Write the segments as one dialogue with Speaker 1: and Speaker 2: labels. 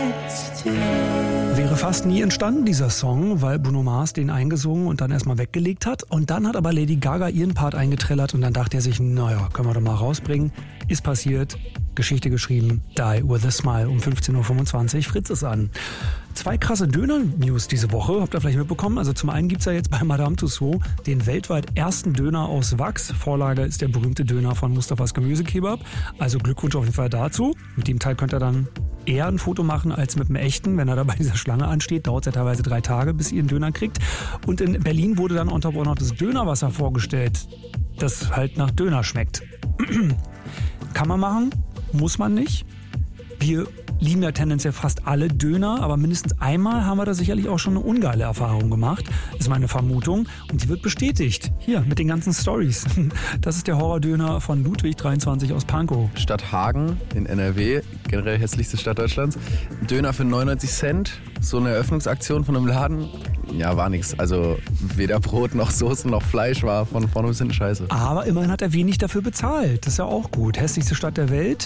Speaker 1: Wäre fast nie entstanden, dieser Song, weil Bruno Mars den eingesungen und dann erstmal weggelegt hat. Und dann hat aber Lady Gaga ihren Part eingetrellert und dann dachte er sich, naja, können wir doch mal rausbringen. Ist passiert, Geschichte geschrieben, Die With A Smile um 15.25 Uhr, Fritz ist an. 2 krasse Döner-News diese Woche, habt ihr vielleicht mitbekommen. Also zum einen gibt's ja jetzt bei Madame Tussauds den weltweit ersten Döner aus Wachs. Vorlage ist der berühmte Döner von Mustafas Gemüsekebab. Also Glückwunsch auf jeden Fall dazu. Mit dem Teil könnt ihr dann eher ein Foto machen als mit dem echten. Wenn er da bei dieser Schlange ansteht, dauert es ja teilweise 3 Tage, bis ihr einen Döner kriegt. Und in Berlin wurde dann unter anderem noch das Dönerwasser vorgestellt, das halt nach Döner schmeckt. Kann man machen, muss man nicht. Wir lieben ja tendenziell fast alle Döner, aber mindestens einmal haben wir da sicherlich auch schon eine ungeile Erfahrung gemacht, ist meine Vermutung. Und die wird bestätigt. Hier, mit den ganzen Stories. Das ist der Horrordöner von Ludwig 23 aus Pankow.
Speaker 2: Stadt Hagen in NRW, generell hässlichste Stadt Deutschlands. Döner für 99 Cent, so eine Eröffnungsaktion von einem Laden. Ja, war nix. Also weder Brot noch Soße noch Fleisch war von vorne bis hinten scheiße.
Speaker 1: Aber immerhin hat er wenig dafür bezahlt. Das ist ja auch gut. Hässlichste Stadt der Welt.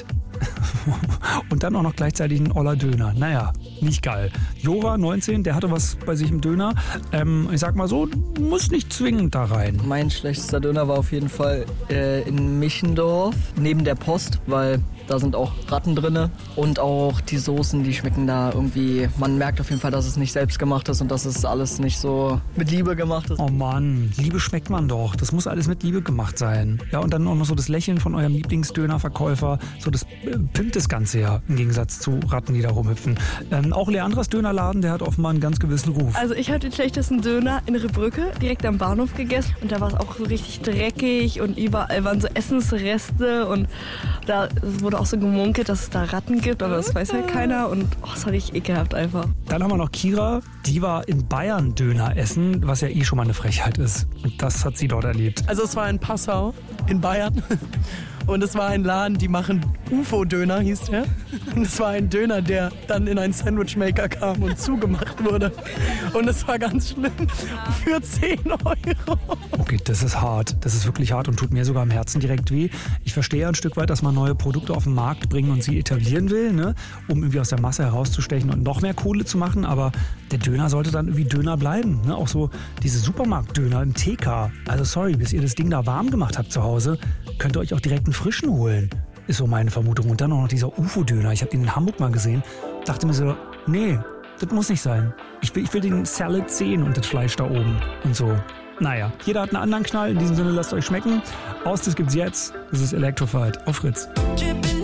Speaker 1: Und dann auch noch gleichzeitig ein oller Döner. Naja, nicht geil. Jora, 19, der hatte was bei sich im Döner. Ich sag mal so, muss nicht zwingend da rein.
Speaker 3: Mein schlechtester Döner war auf jeden Fall in Michendorf, neben der Post, weil da sind auch Ratten drin. Und auch die Soßen, die schmecken da irgendwie, man merkt auf jeden Fall, dass es nicht selbst gemacht ist und dass es alles nicht so mit Liebe gemacht ist.
Speaker 1: Oh Mann, Liebe schmeckt man doch. Das muss alles mit Liebe gemacht sein. Ja, und dann auch noch so das Lächeln von eurem Lieblingsdönerverkäufer. So, das pimmt das Ganze ja, im Gegensatz zu Ratten, die da rumhüpfen. Auch Leandras Dönerladen, der hat offenbar einen ganz gewissen Ruf.
Speaker 4: Also ich habe den schlechtesten Döner in Rehbrücke, direkt am Bahnhof gegessen. Und da war es auch so richtig dreckig und überall waren so Essensreste. Und da wurde auch so gemunkelt, dass es da Ratten gibt, aber das weiß halt keiner. Und das war richtig ekelhaft einfach.
Speaker 1: Dann haben wir noch Kira, die war in Bayern Döner essen, was ja eh schon mal eine Frechheit ist. Und das hat sie dort erlebt.
Speaker 5: Also es war in Passau, in Bayern. Und es war ein Laden, die machen UFO-Döner, hieß der. Und es war ein Döner, der dann in einen Sandwichmaker kam und zugemacht wurde. Und es war ganz schlimm. Für 10 €.
Speaker 1: Okay, das ist hart. Das ist wirklich hart und tut mir sogar im Herzen direkt weh. Ich verstehe ja ein Stück weit, dass man neue Produkte auf den Markt bringen und sie etablieren will, ne? Um irgendwie aus der Masse herauszustechen und noch mehr Kohle zu machen. Aber der Döner sollte dann irgendwie Döner bleiben. Ne? Auch so diese Supermarktdöner im TK. Also sorry, bis ihr das Ding da warm gemacht habt zu Hause, könnt ihr euch auch direkt einen frischen holen. Ist so meine Vermutung. Und dann auch noch dieser UFO-Döner. Ich habe den in Hamburg mal gesehen. Dachte mir so, nee, das muss nicht sein. Ich will den Salad sehen und das Fleisch da oben und so. Naja, jeder hat einen anderen Knall. In diesem Sinne, lasst euch schmecken. Aus, das gibt's jetzt. Das ist Electrified auf Fritz.